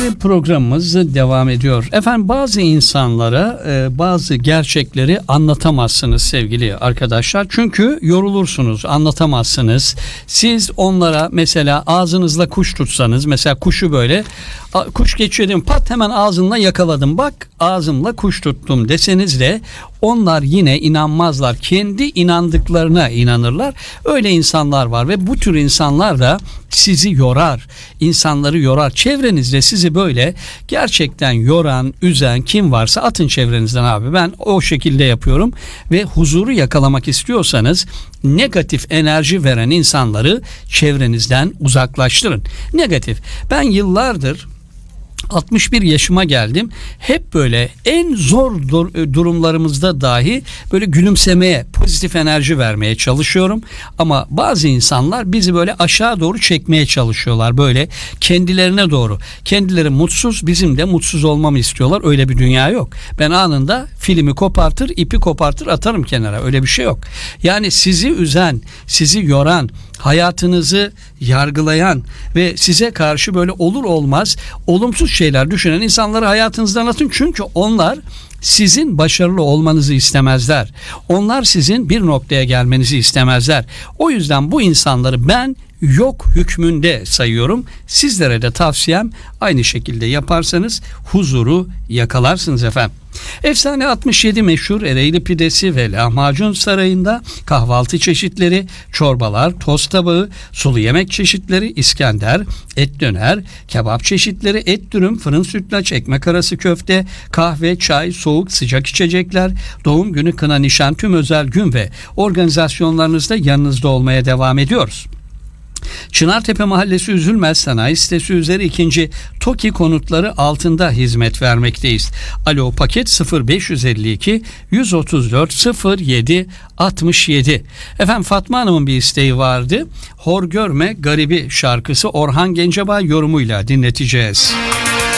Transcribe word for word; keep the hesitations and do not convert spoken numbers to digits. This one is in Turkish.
ve programımız devam ediyor. Efendim bazı insanlara e, bazı gerçekleri anlatamazsınız sevgili arkadaşlar. Çünkü yorulursunuz, anlatamazsınız. Siz onlara mesela ağzınızla kuş tutsanız, mesela kuşu böyle kuş geçirdim pat hemen ağzınla yakaladım, bak ağzımla kuş tuttum deseniz de onlar yine inanmazlar. Kendi inandıklarına inanırlar. Öyle insanlar var ve bu tür insanlar da sizi yorar. İnsanları yorar. Çevrenizde sizi böyle gerçekten yoran, üzen kim varsa atın çevrenizden abi. Ben o şekilde yapıyorum ve huzuru yakalamak istiyorsanız negatif enerji veren insanları çevrenizden uzaklaştırın. Negatif. Ben yıllardır altmış bir yaşıma geldim. Hep böyle en zor dur- durumlarımızda dahi böyle gülümsemeye, pozitif enerji vermeye çalışıyorum. Ama bazı insanlar bizi böyle aşağı doğru çekmeye çalışıyorlar. Böyle kendilerine doğru. Kendileri mutsuz, bizim de mutsuz olmamı istiyorlar. Öyle bir dünya yok. Ben anında filmi kopartır, ipi kopartır atarım kenara. Öyle bir şey yok. Yani sizi üzen, sizi yoran, hayatınızı yargılayan ve size karşı böyle olur olmaz olumsuz şeyler düşünen insanları hayatınızdan atın. Çünkü onlar sizin başarılı olmanızı istemezler. Onlar sizin bir noktaya gelmenizi istemezler. O yüzden bu insanları ben yok hükmünde sayıyorum. Sizlere de tavsiyem aynı şekilde yaparsanız huzuru yakalarsınız efendim. Efsane altmış yedi meşhur Ereğli pidesi ve lahmacun sarayında kahvaltı çeşitleri, çorbalar, tost tabağı, sulu yemek çeşitleri, İskender, et döner, kebap çeşitleri, et dürüm, fırın sütlaç, ekmek arası köfte, kahve, çay, soğuk, sıcak içecekler, doğum günü, kına, nişan, tüm özel gün ve organizasyonlarınızda yanınızda olmaya devam ediyoruz. Çınartepe Mahallesi Üzülmez Sanayi Sitesi üzeri ikinci TOKİ konutları altında hizmet vermekteyiz. Alo paket sıfır beş yüz elli iki yüz otuz dört sıfır yedi altmış yedi. Efendim Fatma Hanım'ın bir isteği vardı. Hor Görme Garibi şarkısı Orhan Gencebay yorumuyla dinleteceğiz.